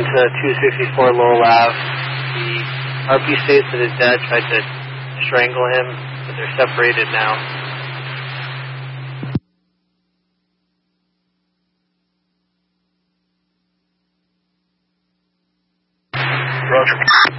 to 264 Lowell Ave. The RP states that his dad tried to strangle him, but they're separated now. Roger.